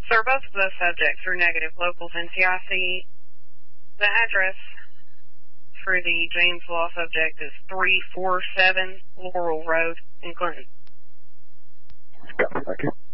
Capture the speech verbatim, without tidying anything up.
Sir, both of those subjects are negative locals N C I C. The address for the James Law subject is three forty-seven Laurel Road in Clinton. Thank you.